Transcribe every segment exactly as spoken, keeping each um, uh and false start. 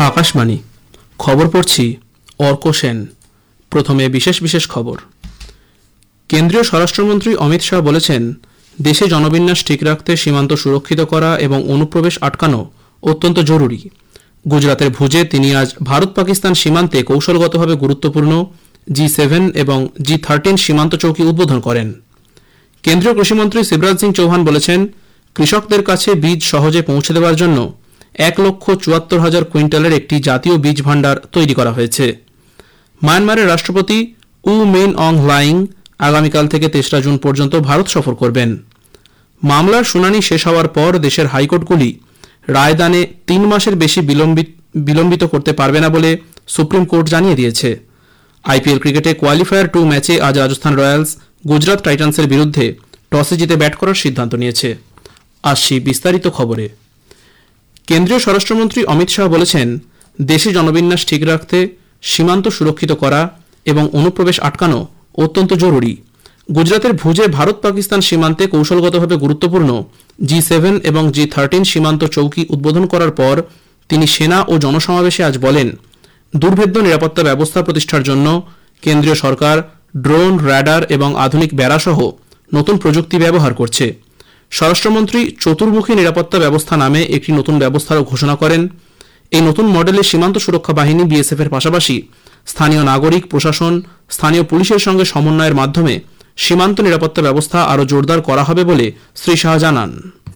আকাশবাণী খবর পড়ছি অর্ক সেন। প্রথমে বিশেষ বিশেষ খবর। কেন্দ্রীয় স্বরাষ্ট্রমন্ত্রী অমিত শাহ বলেছেন, দেশে জনবিন্যাস ঠিক রাখতে সীমান্ত সুরক্ষিত করা এবং অনুপ্রবেশ আটকানো অত্যন্ত জরুরি। গুজরাতের ভুজে তিনি আজ ভারত পাকিস্তান সীমান্তে কৌশলগতভাবে গুরুত্বপূর্ণ জি সেভেন এবং জি থার্টিন সীমান্ত চৌকি উদ্বোধন করেন। কেন্দ্রীয় কৃষিমন্ত্রী শিবরাজ সিং চৌহান বলেছেন, কৃষকদের কাছে বীজ সহজে পৌঁছে দেওয়ার জন্য এক লক্ষ চুয়াত্তর হাজার কুইন্টালের একটি জাতীয় বীজ ভাণ্ডার তৈরি করা হয়েছে। মায়ানমারের রাষ্ট্রপতি উ মিন অং হ্লাইং আগামীকাল থেকে তেসরা জুন পর্যন্ত ভারত সফর করবেন। মামলার শুনানি শেষ হওয়ার পর দেশের হাইকোর্টগুলি রায়দানে তিন মাসের বেশি বিলম্বিত করতে পারবে না বলে সুপ্রিম কোর্ট জানিয়ে দিয়েছে। আইপিএল ক্রিকেটে কোয়ালিফায়ার টু ম্যাচে আজ রাজস্থান রয়্যালস গুজরাট টাইটান্সের বিরুদ্ধে টসে জিতে ব্যাট করার সিদ্ধান্ত নিয়েছে। আসছি বিস্তারিত খবরে। কেন্দ্রীয় স্বরাষ্ট্রমন্ত্রী অমিত শাহ বলেছেন, দেশে জনবিন্যাস ঠিক রাখতে সীমান্ত সুরক্ষিত করা এবং অনুপ্রবেশ আটকানো অত্যন্ত জরুরি। গুজরাতের ভুজে ভারত পাকিস্তান সীমান্তে কৌশলগতভাবে গুরুত্বপূর্ণ জি সেভেন এবং জি থার্টিন সীমান্ত চৌকি উদ্বোধন করার পর তিনি সেনা ও জনসমাবেশে আজ বলেন, দুর্ভেদ্য নিরাপত্তা ব্যবস্থা প্রতিষ্ঠার জন্য কেন্দ্রীয় সরকার ড্রোন, র্যাডার এবং আধুনিক বেড়াসহ নতুন প্রযুক্তি ব্যবহার করছে। স্বরাষ্ট্রমন্ত্রী চতুর্মুখী নিরাপত্তা ব্যবস্থা নামে একটি নতুন ব্যবস্থারও ঘোষণা করেন। এই নতুন মডেলের সীমান্ত সুরক্ষা বাহিনী বিএসএফ এর পাশাপাশি স্থানীয় নাগরিক, প্রশাসন, স্থানীয় পুলিশের সঙ্গে সমন্বয়ের মাধ্যমে সীমান্ত নিরাপত্তা ব্যবস্থা আরও জোরদার করা হবে বলে শ্রী শাহ জানান।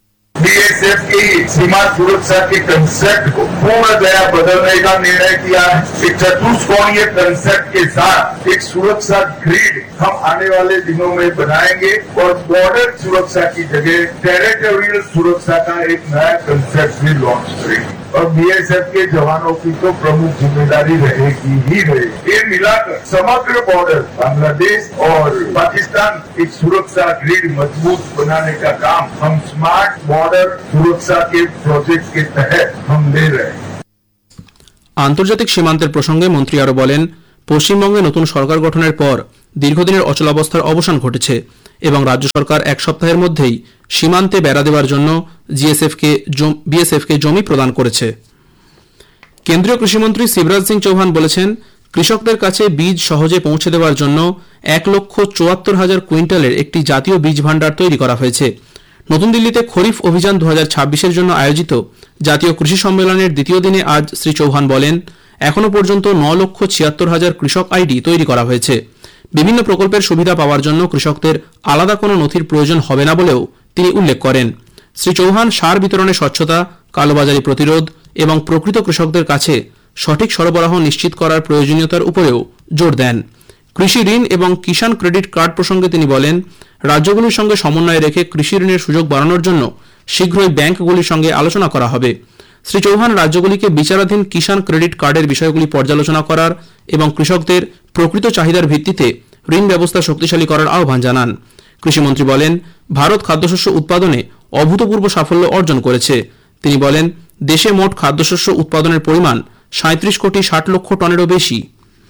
बीएसएफ की सीमा सुरक्षा के कंसेप्ट को पूर्णतया बदलने का निर्णय किया है। एक चतुष्कोणीय कंसेप्ट के साथ एक सुरक्षा ग्रिड हम आने वाले दिनों में बनाएंगे और बॉर्डर सुरक्षा की जगह टेरिटोरियल सुरक्षा का एक नया कंसेप्ट भी लॉन्च करेंगे और बीएसएफ के जवानों की तो प्रमुख जिम्मेदारी रहेगी ही रहेगी। ये मिलाकर समग्र बॉर्डर बांग्लादेश और पाकिस्तान एक सुरक्षा ग्रिड मजबूत बनाने का काम हम स्मार्ट बॉर्डर सुरक्षा के प्रोजेक्ट के तहत हम ले रहे हैं। আন্তর্জাতিক সীমান্তের প্রসঙ্গে মন্ত্রী আরো বলেন, পশ্চিমবঙ্গে নতুন সরকার গঠনের পর দীর্ঘদিনের অচলাবস্থার অবসান ঘটেছে এবং রাজ্য সরকার এক সপ্তাহের মধ্যেই সীমান্তে বেড়া দেওয়ার জন্য জিএসএফকে বিএসএফকে জমি প্রদান করেছে। কেন্দ্রীয় কৃষিমন্ত্রী শিবরাজ সিং চৌহান বলেছেন, কৃষকদের কাছে বীজ সহজে পৌঁছে দেওয়ার জন্য এক লক্ষ চুয়াত্তর হাজার কুইন্টালের একটি জাতীয় বীজ ভাণ্ডার তৈরি করা হয়েছে। নতুন দিল্লিতে খরিফ অভিযান দু হাজার ছাব্বিশের জন্য আয়োজিত জাতীয় কৃষি সম্মেলনের দ্বিতীয় দিনে আজ শ্রী চৌহান বলেন, এখনও পর্যন্ত ন লক্ষ ছিয়াত্তর হাজার কৃষক আইডি তৈরি করা হয়েছে। বিভিন্ন প্রকল্পের সুবিধা পাওয়ার জন্য কৃষকদের আলাদা কোনো নথির প্রয়োজন হবে না বলেও তিনি উল্লেখ করেন। শ্রী চৌহান সার বিতরণে স্বচ্ছতা, কালোবাজারি প্রতিরোধ এবং প্রকৃত কৃষকদের কাছে সঠিক সরবরাহ নিশ্চিত করার প্রয়োজনীয়তার উপরেও জোর দেন। কৃষি ঋণ এবং কিষাণ ক্রেডিট কার্ড প্রসঙ্গে তিনি বলেন, রাজ্যগুলির সঙ্গে সমন্বয় রেখে কৃষি ঋণের সুযোগ বাড়ানোর জন্য শীঘ্রই ব্যাংকগুলির সঙ্গে আলোচনা করা হবে। শ্রী চৌহান রাজ্যগুলিকে বিচারাধীন কিষাণ ক্রেডিট কার্ডের বিষয়গুলি পর্যালোচনা করার এবং কৃষকদের প্রকৃত চাহিদার ভিত্তিতে ঋণ ব্যবস্থা শক্তিশালী করার আহ্বান জানান। কৃষিমন্ত্রী বলেন, ভারত খাদ্যশস্য উৎপাদনে অভূতপূর্ব সাফল্য অর্জন করেছে। তিনি বলেন, দেশে মোট খাদ্যশস্য উৎপাদনের পরিমাণ সাঁত্রিশ কোটি ষাট লক্ষ টনেরও বেশি।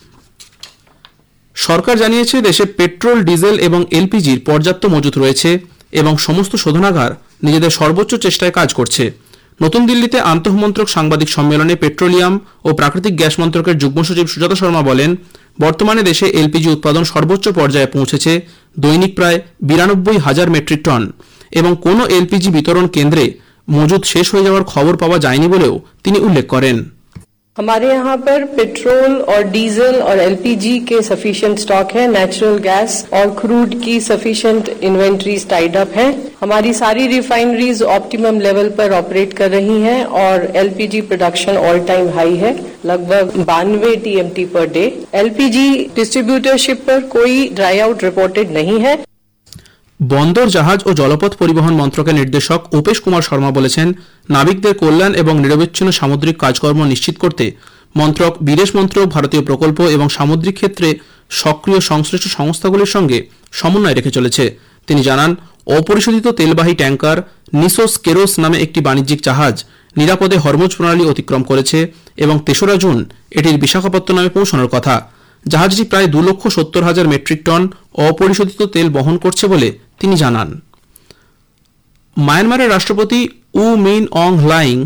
সরকার জানিয়েছে, দেশে পেট্রোল, ডিজেল এবং এলপিজির পর্যাপ্ত মজুত রয়েছে এবং সমস্ত শোধনাগার নিজেদের সর্বোচ্চ চেষ্টায় কাজ করছে। নতুন দিল্লিতে আন্তঃমন্ত্রক সাংবাদিক সম্মেলনে পেট্রোলিয়াম ও প্রাকৃতিক গ্যাস মন্ত্রকের যুগ্ম সচিব সুজাতা শর্মা বলেন, বর্তমানে দেশে এলপিজি উৎপাদন সর্বোচ্চ পর্যায়ে পৌঁছেছে, দৈনিক প্রায় বিরানব্বই হাজার মেট্রিক টন, এবং কোনো এলপিজি বিতরণ কেন্দ্রে মজুত শেষ হয়ে যাওয়ার খবর পাওয়া যায়নি বলেও তিনি উল্লেখ করেন। हमारे यहाँ पर पेट्रोल और डीजल और एलपीजी के सफिशिएंट स्टॉक है। नेचुरल गैस और क्रूड की सफिशिएंट इन्वेंट्रीज टाइड अप है। हमारी सारी रिफाइनरीज ऑप्टिमम लेवल पर ऑपरेट कर रही हैं और LPG production all time high है, लगभग बानवे TMT per day. LPG distributorship पर कोई ड्राई आउट रिपोर्टेड नहीं है। বন্দর, জাহাজ ও জলপথ পরিবহন মন্ত্রকের নির্দেশক উপেশ কুমার শর্মা বলেছেন, নাবিকদের কল্যাণ এবং নিরবচ্ছিন্ন সামুদ্রিক কাজকর্ম নিশ্চিত করতে মন্ত্রক বিদেশ মন্ত্রক, ভারতীয় প্রকল্প এবং সামুদ্রিক ক্ষেত্রে সক্রিয় সংশ্লিষ্ট সংস্থাগুলির সঙ্গে সমন্বয় রেখে চলেছে। তিনি জানান, অপরিশোধিত তেলবাহী ট্যাঙ্কার নিসোস কেরোস নামে একটি বাণিজ্যিক জাহাজ নিরাপদে হরমুজ প্রণালী অতিক্রম করেছে এবং তেসরা জুন এটির বিশাখাপত্তনমে পৌঁছানোর কথা। জাহাজটি প্রায় দু লক্ষ সত্তর হাজার মেট্রিক টন অপরিশোধিত তেল বহন করছে বলে তিনি জানান। মায়ানমারের রাষ্ট্রপতি উ মিন অং হ্লাইং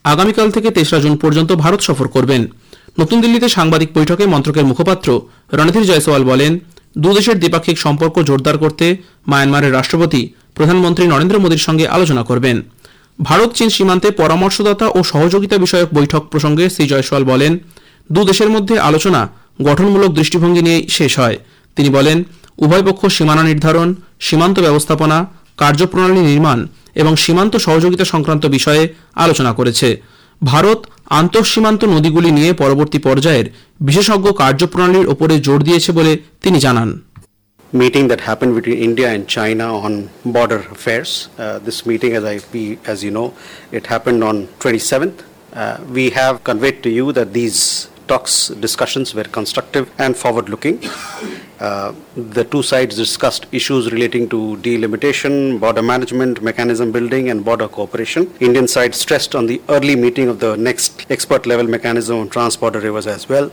আগামীকাল থেকে তেসরা জুন পর্যন্ত ভারত সফর করবেন। নতুন দিল্লিতে সাংবাদিক বৈঠকে মন্ত্রকের মুখপাত্র রণধীর জয়সওয়াল বলেন, দুদেশের দ্বিপাক্ষিক সম্পর্ক জোরদার করতে মায়ানমারের রাষ্ট্রপতি প্রধানমন্ত্রী নরেন্দ্র মোদীর সঙ্গে আলোচনা করবেন। ভারত চীন সীমান্তে পরামর্শদাতা ও সহযোগিতা বিষয়ক বৈঠক প্রসঙ্গে শ্রী জয়সওয়াল বলেন, দু দেশের মধ্যে আলোচনা গঠনমূলক দৃষ্টিভঙ্গি নিয়েই শেষ হয়। তিনি বলেন, উভয় পক্ষ সীমানা নির্ধারণ, সীমান্ত ব্যবস্থাপনা, কার্যপ্রণালী নির্মাণ এবং সীমান্ত সহযোগিতা সংক্রান্ত বিষয়ে আলোচনা করেছে। ভারত আন্তঃসীমান্ত নদীগুলি নিয়ে পরবর্তী পর্যায়ের বিশেষজ্ঞ কার্যপ্রণালীর ওপরে জোর দিয়েছে বলে তিনি জানান। Meeting that happened between India and China on border affairs. Uh, this meeting, as I, we, as you know, it happened on twenty-seventh. Uh, we have conveyed to you that these talks, discussions were constructive and forward-looking. Uh, the two sides discussed issues relating to delimitation, border management, mechanism building and border cooperation. Indian side stressed on the early meeting of the next expert-level mechanism on trans-border rivers as well.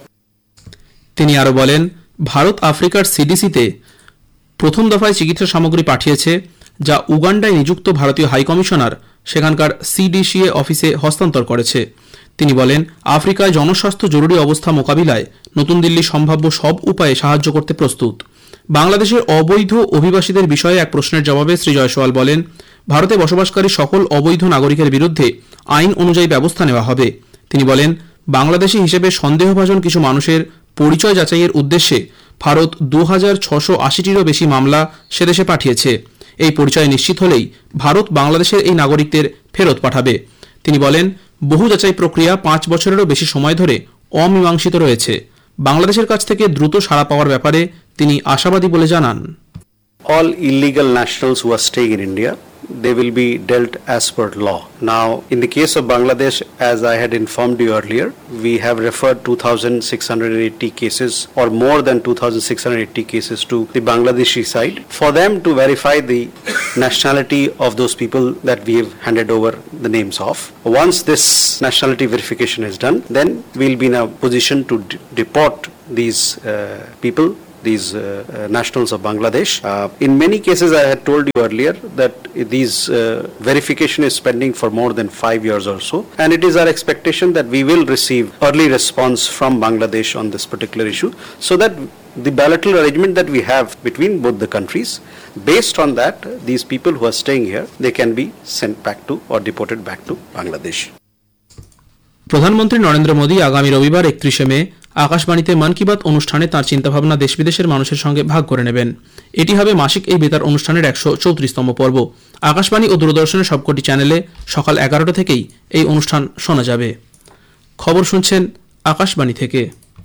তিনি আরো বলেন, ভারত আফ্রিকার সিডিসিতে প্রথম দফায় চিকিৎসা সামগ্রী পাঠিয়েছে, যা উগান্ডায় নিযুক্ত ভারতীয় হাইকমিশনার সেখানকার সিডিসিএ অফিসে হস্তান্তর করেছে। তিনি বলেন, আফ্রিকায় জনস্বাস্থ্য জরুরি অবস্থা মোকাবিলায় নতুন দিল্লি সম্ভাব্য সব উপায়ে সাহায্য করতে প্রস্তুত। বাংলাদেশের অবৈধ অভিবাসীদের বিষয়ে এক প্রশ্নের জবাবে শ্রী জয়সওয়াল বলেন, ভারতে বসবাসকারী সকল অবৈধ নাগরিকের বিরুদ্ধে আইন অনুযায়ী ব্যবস্থা নেওয়া হবে। তিনি বলেন, বাংলাদেশি হিসেবে সন্দেহভাজন কিছু মানুষের পরিচয় যাচাইয়ের উদ্দেশ্যে ভারত দু হাজার ছশো আশিটিরও বেশি মামলা সেদেশে পাঠিয়েছে। এই পরিচয় নিশ্চিত হলেই ভারত বাংলাদেশের এই নাগরিকদের ফেরত পাঠাবে। তিনি বলেন, বহু যাচাই প্রক্রিয়া পাঁচ বছরেরও বেশি সময় ধরে অমীমাংসিত রয়েছে। বাংলাদেশের কাছ থেকে দ্রুত সাড়া পাওয়ার ব্যাপারে তিনি আশাবাদী বলে জানান। All illegal nationals who are staying in India, they will be dealt as per law. Now, in the case of Bangladesh, as I had informed you earlier, we have referred two thousand six hundred eighty cases or more than two thousand six hundred eighty cases to the Bangladeshi side for them to verify the nationality of those people that we have handed over the names of. Once this nationality verification is done, then we'll be in a position to d- deport these uh, people, these uh, uh, nationals of Bangladesh. Uh, in many cases, I had told you earlier that these uh, verification is pending for more than five years or so, and it is our expectation that we will receive early response from Bangladesh on this particular issue, so that the bilateral arrangement that we have between both the countries, based on that, these people who are staying here, they can be sent back to or deported back to Bangladesh. প্রধানমন্ত্রী নরেন্দ্র মোদী আগামী রবিবার একত্রিশে মে আকাশবাণীতে মন কি বাত অনুষ্ঠানে তাঁর চিন্তাভাবনা দেশ বিদেশের মানুষের সঙ্গে ভাগ করে নেবেন। এটি হবে মাসিক এই বেতার অনুষ্ঠানের একশো চৌত্রিশতম পর্ব। আকাশবাণী ও দূরদর্শনের সবকটি চ্যানেলে সকাল এগারোটা থেকেই এই অনুষ্ঠান শোনা যাবে। খবর শুনছেন আকাশবাণী থেকে।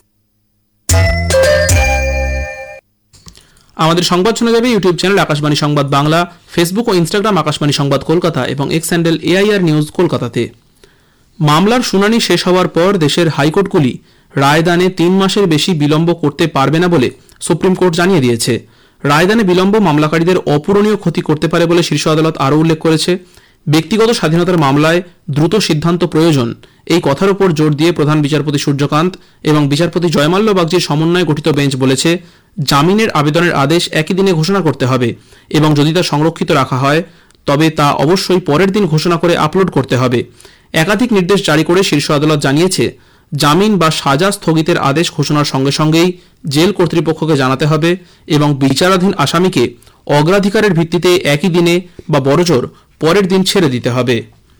আমাদের সংবাদ শোনা যাবে ইউটিউব চ্যানেল আকাশবাণী সংবাদ বাংলা, ফেসবুক ও ইনস্টাগ্রাম আকাশবাণী সংবাদ কলকাতা এবং এক্স হ্যান্ডেল এআইআর নিউজ কলকাতাতে। মামলার শুনানি শেষ হওয়ার পর দেশের হাইকোর্টগুলি রায়দানে তিন মাসের বেশি বিলম্ব করতে পারবে না বলে সুপ্রিম কোর্ট জানিয়ে দিয়েছে। রায়দানে বিলম্ব মামলাকারীদের অপূরণীয় ক্ষতি করতে পারে বলে শীর্ষ আদালত আরও উল্লেখ করেছে। ব্যক্তিগত স্বাধীনতার মামলায় দ্রুত সিদ্ধান্ত প্রয়োজন, এই কথার উপর জোর দিয়ে প্রধান বিচারপতি সূর্যকান্ত এবং বিচারপতি জয়মাল্য বাগচির সমন্বয়ে গঠিত বেঞ্চ বলেছে, জামিনের আবেদনের আদেশ একই দিনে ঘোষণা করতে হবে এবং যদি তা সংরক্ষিত রাখা হয় তবে তা অবশ্যই পরের দিন ঘোষণা করে আপলোড করতে হবে। একাধিক নির্দেশ জারি করে শীর্ষ আদালত জানিয়েছে, জামিন বা সাজা স্থগিতের আদেশ ঘোষণার সঙ্গে সঙ্গেই জেল কর্তৃপক্ষকে জানাতে হবে এবং বিচারাধীন আসামিকে অগ্রাধিকারের ভিত্তিতে একই দিনে বা বড়জোর পরের দিন ছেড়ে দিতে হবে।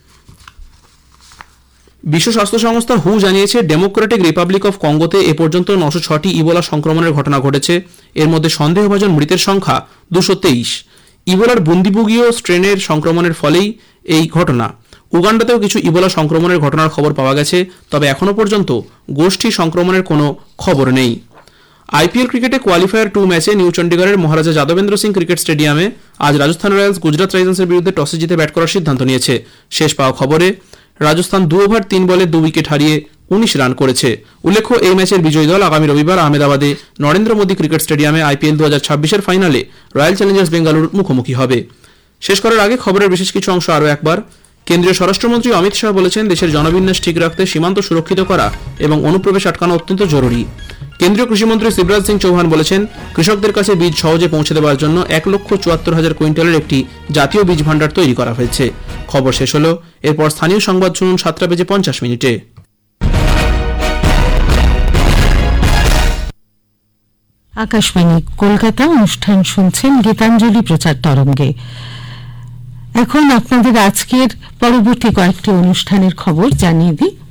বিশ্ব স্বাস্থ্য সংস্থা হু জানিয়েছে, ডেমোক্রেটিক রিপাবলিক অফ কঙ্গোতে এ পর্যন্ত নশো ছটি ইবোলা সংক্রমণের ঘটনা ঘটেছে। এর মধ্যে সন্দেহভাজন মৃতের সংখ্যা দুশো তেইশ। ইবোলার বুন্দিবুগীয় স্ট্রেনের সংক্রমণের ফলেই এই ঘটনা। উগান্ডাতেও কিছু ইবোলা সংক্রমণের ঘটনার খবর পাওয়া গেছে, তবে এখনও পর্যন্ত গোষ্ঠী সংক্রমণের কোনো খবর নেই। আইপিএল ক্রিকেটে কোয়ালিফায়ার টু ম্যাচে নিউ চণ্ডীগড়ের মহারাজা যাদবেন্দ্র সিং ক্রিকেট স্টেডিয়ামে আজ রাজস্থান রয়্যালস গুজরাট টাইটান্সের বিরুদ্ধে টসে জিতে ব্যাট করার সিদ্ধান্ত নিয়েছে। শেষ পাওয়া খবরে রাজস্থান দু ওভার তিন বলে দু উইকেট হারিয়ে উনিশ রান করেছে। উল্লেখ্য, এই ম্যাচের বিজয়ী দল আগামী রবিবার আহমেদাবাদে নরেন্দ্র মোদী ক্রিকেট স্টেডিয়ামে আইপিএল দু হাজার ছাব্বিশের ফাইনালে রয়্যাল চ্যালেঞ্জার্স বেঙ্গালুরুর মুখোমুখি হবে। শেষ করার আগে খবরের বিশেষ কিছু অংশ আরও একবার। কেন্দ্রীয় স্বরাষ্ট্রমন্ত্রী অমিত শাহ বলেছেন, দেশের জনবিন্যাস ঠিক রাখতে সীমান্ত সুরক্ষিত করা এবং অনুপ্রবেশ আটকানো অত্যন্ত জরুরি। কেন্দ্রীয় কৃষিমন্ত্রী শিবরাজ সিং চৌহান বলেছেন, কৃষকদের কাছে বীজ সহজে পৌঁছে দেওয়ার জন্য এক লক্ষ চুয়াত্তর হাজার কুইন্টালের একটি জাতীয় বীজ ভান্ডার তৈরি করা হয়েছে। খবর শেষ হলো। এরপর স্থানীয় সংবাদ শুনুন সাতটা বেজে পঞ্চাশ মিনিটে। আকাশবাণী কলকাতা, অনুষ্ঠান শুনছেন গীতাঞ্জলি প্রচার তরঙ্গে। এখন আপনাদের আজকের পরবর্তী কয়েকটি অনুষ্ঠানের খবর জানিয়ে দিই।